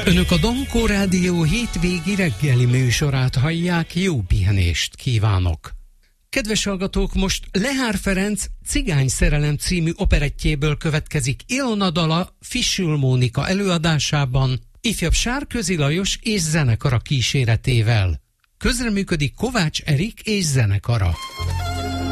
Önök a Dankó Rádió hétvégi reggeli műsorát hallják, jó pihenést kívánok! Kedves hallgatók, most Lehár Ferenc Cigány szerelem című operettjéből következik Ilona dala Fissül Mónika előadásában, ifjabb Sárközi Lajos és zenekara kíséretével. Közreműködik Kovács Erik és zenekara.